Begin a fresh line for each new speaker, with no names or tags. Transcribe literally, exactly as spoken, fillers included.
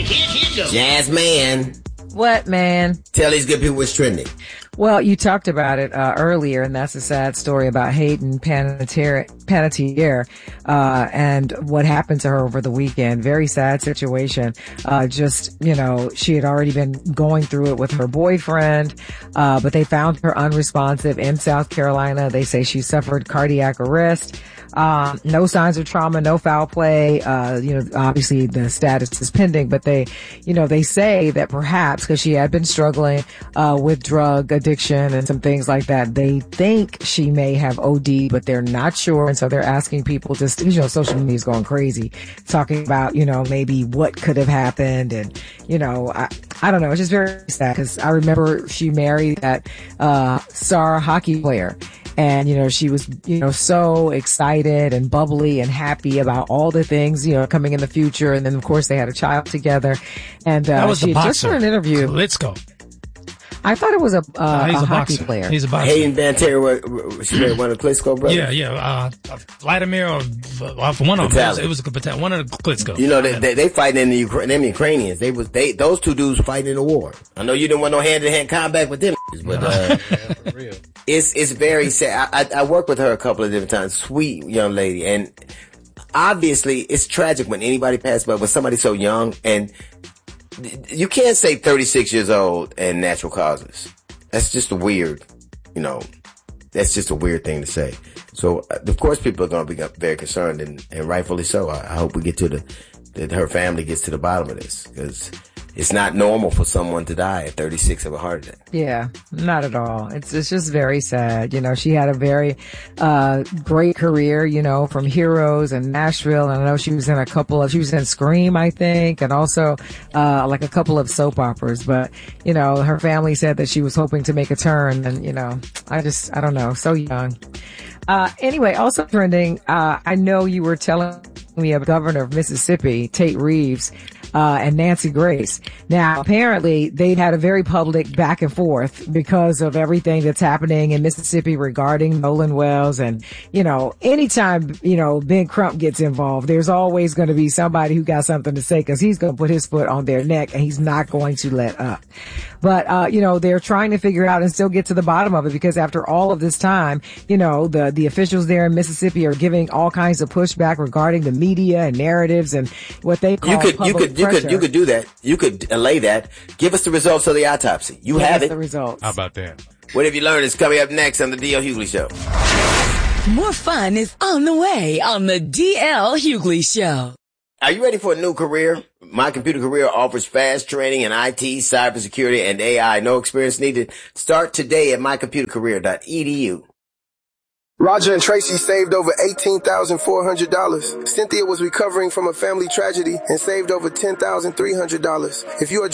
Jazz man.
What, man?
Tell these good people what's trending.
Well, you talked about it uh, earlier, and that's a sad story about Hayden Panettiere, Panettiere uh, and what happened to her over the weekend. Very sad situation. Uh, just, you know, she had already been going through it with her boyfriend, uh, but they found her unresponsive in South Carolina. They say she suffered cardiac arrest. Um, no signs of trauma, no foul play. Uh, you know, obviously the status is pending, but they, you know, they say that perhaps because she had been struggling, uh, with drug addiction and some things like that, they think she may have O D'd, but they're not sure. And so they're asking people just, you know, social media is going crazy, talking about, you know, maybe what could have happened. And, you know, I, I don't know. It's just very sad because I remember she married that, uh, star hockey player. And, you know, she was, you know, so excited and bubbly and happy about all the things, you know, coming in the future. And then, of course, they had a child together. And, uh,
that was
she
the
had just done an interview.
Let's go.
I thought it was a, uh,
no,
a,
a
hockey
boxer.
player.
He's a boxer.
Hayden Panettiere, she married one of the Klitschko brothers?
Yeah, yeah. Uh, Vladimir, or uh, one of them. It was a, one of the Klitschko.
You know, they, they, they fighting in the Ukraine, them Ukrainians. They was, they, those two dudes fighting in the war. I know you didn't want no hand-to-hand combat with them, but, uh,
yeah, for real.
It's, it's very sad. I, I, I worked with her a couple of different times. Sweet young lady. And obviously it's tragic when anybody passes away, when somebody's so young, and you can't say thirty-six years old and natural causes. That's just a weird, you know, that's just a weird thing to say. So, uh, of course, people are going to be very concerned, and, and rightfully so. I, I hope we get to the, that her family gets to the bottom of this, because it's not normal for someone to die at thirty-six of a heart attack.
Yeah, not at all. It's it's just very sad. You know, she had a very uh great career, you know, from Heroes and Nashville. And I know she was in a couple of, she was in Scream, I think, and also uh like a couple of soap operas. But, you know, her family said that she was hoping to make a turn. And, you know, I just, I don't know, so young. Uh anyway, also trending, uh I know you were telling me of Governor of Mississippi, Tate Reeves, uh, and Nancy Grace. Now, apparently they had a very public back and forth because of everything that's happening in Mississippi regarding Nolan Wells. And, you know, anytime, you know, Ben Crump gets involved, there's always going to be somebody who got something to say, because he's going to put his foot on their neck and he's not going to let up. But, uh, you know, they're trying to figure out and still get to the bottom of it, because after all of this time, you know, the, the officials there in Mississippi are giving all kinds of pushback regarding the media and narratives and what they call
you could,
public
you could, you
pressure.
could, you could do that. You could allay that. Give us the results of the autopsy. You
Give
have
us
it.
the results.
How about that?
What have you learned is coming up next on the D L Hughley Show.
More fun is on the way on the D L Hughley Show.
Are you ready for a new career? My Computer Career offers fast training in I T, cybersecurity, and A I. No experience needed. Start today at my computer career dot e d u.
Roger and Tracy saved over eighteen thousand four hundred dollars. Cynthia was recovering from a family tragedy and saved over ten thousand three hundred dollars. If you are